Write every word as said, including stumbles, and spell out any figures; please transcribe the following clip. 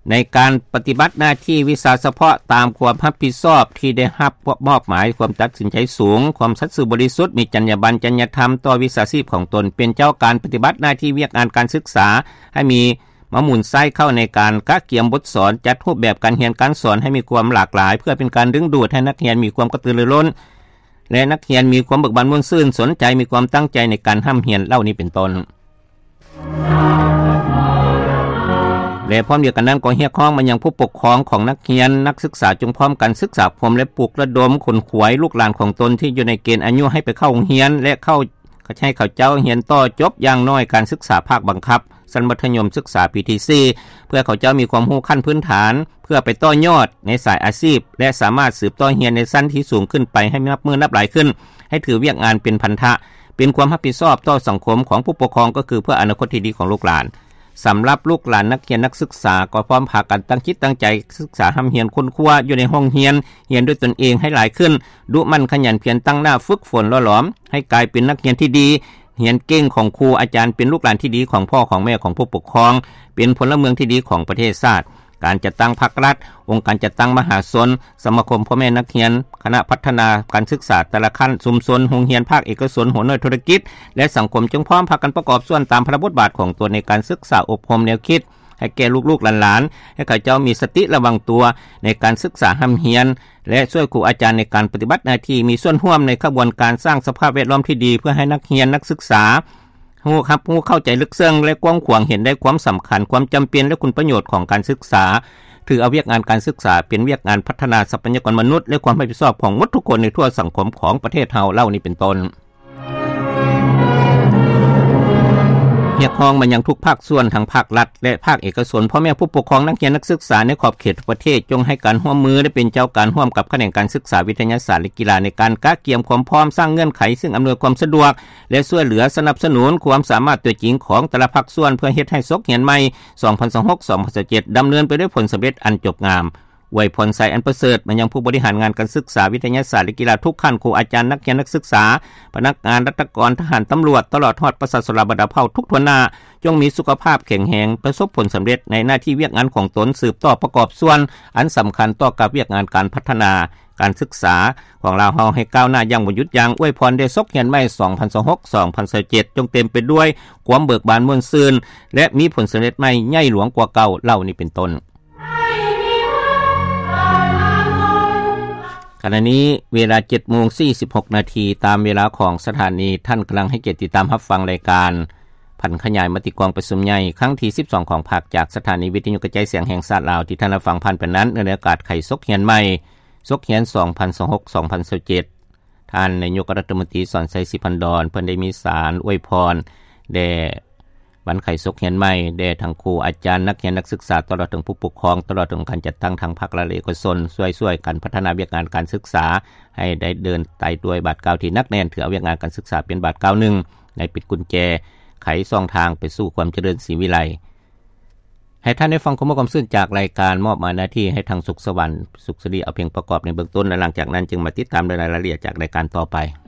ในการปฏิบัติหน้าที่วิชาเฉพาะตามความรับผิดชอบที่ได้รับมอบหมายความตัดสินใจสูงความสัตย์ซื่อบริสุทธิ์มีจรรยาบรรณจรรยธรรมต่อวิชาชีพของตนเป็นเจ้าการปฏิบัติหน้าที่เวียกงานการศึกษาให้มีมะมุนไส้เข้าในการกะเกียมบทสอนจัดรูปแบบการเรียนการสอนให้มีความหลากหลายเพื่อเป็นการดึงดูดให้นักเรียนมีความกระตือรือร้นและนักเรียนมีความเบิกบานม่วนซื่นสนใจมีความตั้งใจในการร่ำเรียนเหล่านี้เป็นต้นและพร้อมเดียวกันนั้นก็เรียกร้องมายังผู้ปกครองของนักเรียนนักศึกษาจงพร้อมกันศึกษาพรมและปลูกระดมขนขวายลูกหลานของตนที่อยู่ในเกณฑ์อายุให้ไปเข้าโรงเรียนและเข้าก็ใช้เขาเจ้าเรียนต่อจบอย่างน้อยการศึกษาภาคบังคับชั้นมัธยมศึกษาปีที่สี่เพื่อเขาเจ้ามีความรู้ขั้นพื้นฐานเพื่อไปต่อยอดในสายอาชีพและสามารถสืบต่อเรียนในชั้นที่สูงขึ้นไปให้นับมือนับหลายขึ้นให้ถือเวียกงานเป็นพันธะเป็นความรับผิดชอบต่อสังคมของผู้ปกครองก็คือเพื่ออนาคตที่ดีของลูกหลานสำหรับลูกหลานนักเรียนนักศึกษาก็พร้อมพากันตั้งจิตตั้งใจศึกษาร่ำเรียนค้นคว้าอยู่ในห้องเรียนเรียนด้วยตนเองให้หลายขึ้นดุมั่นขยันเพียรตั้งหน้าฝึกฝนหล่อหลอมให้กลายเป็นนักเรียนที่ดีเรียนเก่งของครูอาจารย์เป็นลูกหลานที่ดีของพ่อของแม่ของผู้ปกครองเป็นพลเมืองที่ดีของประเทศชาติการจัดตั้งพรรครัฐองค์การจัดตั้งมหาชนสมาคมพ่อแม่นักเรียนคณะพัฒนาการศึกษาแต่ละขั้นชุมชนโรงเรียนภาคเอกชนหัวหน่วยธุรกิจและสังคมจงพร้อมพากันประกอบส่วนตามพระบทบาทของตัวในการศึกษาอบรมแนวคิดให้แก่ลูกๆหลานๆให้เขาเจ้ามีสติระวังตัวในการศึกษาร่ำเรียนและช่วยครูอาจารย์ในการปฏิบัติหน้าที่มีส่วนร่วมในกระบวนการสร้างสภาพแวดล้อมที่ดีเพื่อให้นักเรียนนักศึกษาฮู้ครับฮู้เข้าใจลึกซึ้งและกว้างขวางเห็นได้ความสำคัญความจำเป็นและคุณประโยชน์ของการศึกษาถือเอาเวียกงานการศึกษาเป็นเวียกงานพัฒนาทรัพยากรมนุษย์และความรับผิดชอบของทุกคนในทั่วสังคมของประเทศเฮาเล่านี้เป็นต้นเรียกร้องมายังทุกภาคส่วนทั้งภาครัฐและภาคเอกชนพ่อแม่ผู้ปกครองนักเรียนนักศึกษาในขอบเขตประเทศจงให้การร่วมมือและเป็นเจ้าการร่วมกับแขนงการศึกษาวิทยาศาสตร์และกีฬาในการกะเกียมความพร้อมสร้างเงื่อนไขซึ่งอำนวยความสะดวกและช่วยเหลือสนับสนุนความสามารถตัวจริงของแต่ละภาคส่วนเพื่อเฮ็ดให้ซกเรียนใหม่สองพันยี่สิบหก สองพันยี่สิบเจ็ดดำเนินไปด้วยผลสำเร็จอันจบงามอวยพรใส่อันประเสริฐมายังผู้บริหารงานการศึกษาวิทยาศาสตร์และกีฬาทุกขั้นครูอาจารย์นักเรียนนักศึกษาพนักงานราชการทหารตำรวจตลอดทอดประชาชนบรรดาเผ่าทุกทั่วหน้าจงมีสุขภาพแข็งแรงประสบผลสำเร็จในหน้าที่เวียกงานของตนสืบต่อประกอบส่วนอันสำคัญต่อกับเวียกงานการพัฒนาการศึกษาของเราเฮาให้ก้าวหน้าอย่างบ่หยุดยั้งอวยพรได้ซกเรียนใหม่สองพันยี่สิบหก สองพันยี่สิบเจ็ดจงเต็มไปด้วยความเบิกบานม่วนซื่นและมีผลสำเร็จใหม่ใหญ่หลวงกว่าเก่าเหล่านี้เป็นต้นขณะนี้เวลา เจ็ดโมงสี่สิบหก นาทีตามเวลาของสถานีท่านกำลังให้เกียรติติดตามรับฟังรายการผันขยายมติกองประชุมใหญ่ครั้งที่สิบสองของภาคจากสถานีวิทยุกระจายเสียงแห่งชาติลาวที่ท่านรับฟังผ่านไปนั้นในอากาศไขซกเฮียนใหม่ซกเฮียนสองพันยี่สิบหก สองพันยี่สิบเจ็ดท่านนายกรัฐมนตรีสอนชัยศรีพันดรเพิ่นได้มีสารอวยพรแด่วันไขซกเฮียนใหม่แด่ทั้งครูอาจารย์นักเรียนนักศึกษาตลอดถึงผู้ปกครองตลอดถึงการจัดตั้งทางภาครัฐเอกชนช่วยๆกันพัฒนาเวียกงานการศึกษาให้ได้เดินไต่ด้วยบาทเก่าที่นักแน่นถือเอาเวียกงานการศึกษาเป็นบาทเก่าหนึ่งในปิดกุญแจไขช่องทางไปสู่ความเจริญศรีวิไลให้ท่านได้ฟังข้อมูลความซื่นจากรายการมอบหมายหน้าที่ให้ทางสุขสวรรค์สุขสิริเอาเพียงประกอบในเบื้องต้นและหลังจากนั้นจึงมาติดตามรายละเอียดจากรายการต่อไป